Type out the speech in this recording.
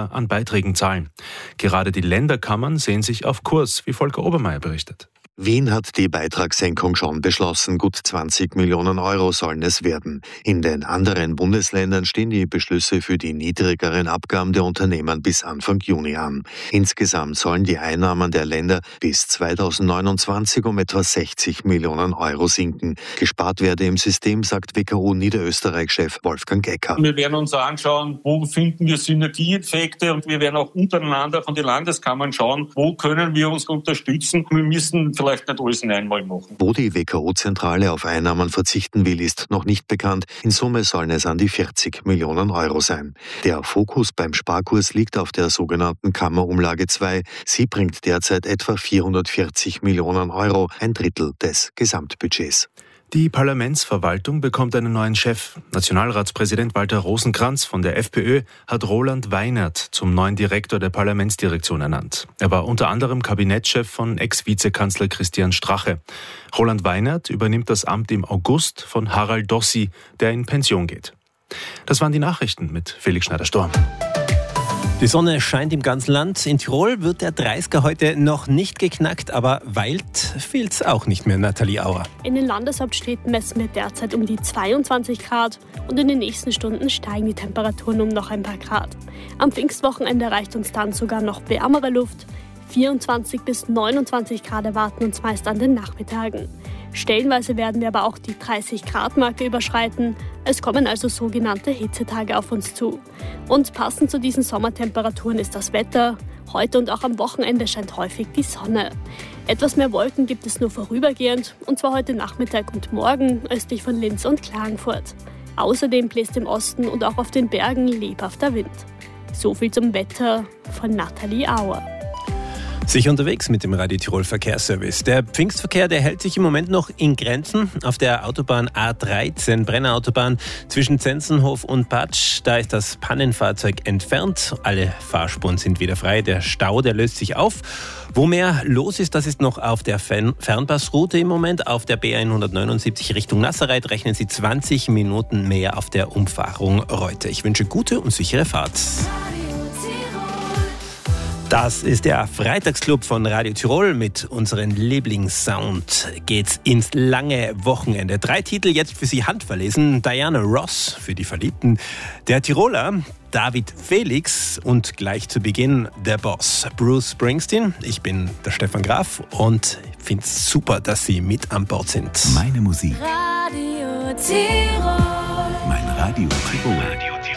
mehr an Beiträgen zahlen. Gerade die Länderkammern sehen sich auf Kurs, wie Volker Obermeier berichtet. Wien hat die Beitragssenkung schon beschlossen. Gut 20 Millionen Euro sollen es werden. In den anderen Bundesländern stehen die Beschlüsse für die niedrigeren Abgaben der Unternehmen bis Anfang Juni an. Insgesamt sollen die Einnahmen der Länder bis 2029 um etwa 60 Millionen Euro sinken. Gespart werde im System, sagt WKO Niederösterreich-Chef Wolfgang Ecker. Wir werden uns anschauen, wo finden wir Synergieeffekte, und wir werden auch untereinander von den Landeskammern schauen, wo können wir uns unterstützen. Wir müssen vielleicht nicht alles in einmal machen. Wo die WKO-Zentrale auf Einnahmen verzichten will, ist noch nicht bekannt. In Summe sollen es an die 40 Millionen Euro sein. Der Fokus beim Sparkurs liegt auf der sogenannten Kammerumlage 2. Sie bringt derzeit etwa 440 Millionen Euro, ein Drittel des Gesamtbudgets. Die Parlamentsverwaltung bekommt einen neuen Chef. Nationalratspräsident Walter Rosenkranz von der FPÖ hat Roland Weinert zum neuen Direktor der Parlamentsdirektion ernannt. Er war unter anderem Kabinettschef von Ex-Vizekanzler Christian Strache. Roland Weinert übernimmt das Amt im August von Harald Dossi, der in Pension geht. Das waren die Nachrichten mit Felix Schneider-Storm. Die Sonne scheint im ganzen Land. In Tirol wird der 30er heute noch nicht geknackt, aber weilt fehlt's auch nicht mehr, Nathalie Auer. In den Landeshauptstädten messen wir derzeit um die 22 Grad und in den nächsten Stunden steigen die Temperaturen um noch ein paar Grad. Am Pfingstwochenende erreicht uns dann sogar noch wärmere Luft. 24 bis 29 Grad erwarten uns meist an den Nachmittagen. Stellenweise werden wir aber auch die 30-Grad-Marke überschreiten. Es kommen also sogenannte Hitzetage auf uns zu. Und passend zu diesen Sommertemperaturen ist das Wetter. Heute und auch am Wochenende scheint häufig die Sonne. Etwas mehr Wolken gibt es nur vorübergehend, und zwar heute Nachmittag und morgen östlich von Linz und Klagenfurt. Außerdem bläst im Osten und auch auf den Bergen lebhafter Wind. So viel zum Wetter von Nathalie Auer. Sicher unterwegs mit dem Radio Tirol Verkehrsservice. Der Pfingstverkehr, der hält sich im Moment noch in Grenzen. Auf der Autobahn A13, Brennerautobahn zwischen Zenzenhof und Patsch, da ist das Pannenfahrzeug entfernt. Alle Fahrspuren sind wieder frei. Der Stau, der löst sich auf. Wo mehr los ist, das ist noch auf der Fernpassroute im Moment. Auf der B179 Richtung Nasserreit rechnen Sie 20 Minuten mehr auf der Umfahrung Reute. Ich wünsche gute und sichere Fahrt. Das ist der Freitagsclub von Radio Tirol. Mit unserem Lieblingssound geht's ins lange Wochenende. 3 Titel jetzt für Sie handverlesen. Diana Ross für die Verliebten, der Tiroler David Felix und gleich zu Beginn der Boss Bruce Springsteen. Ich bin der Stefan Graf und finde es super, dass Sie mit an Bord sind. Meine Musik. Radio Tirol. Mein Radio Tirol.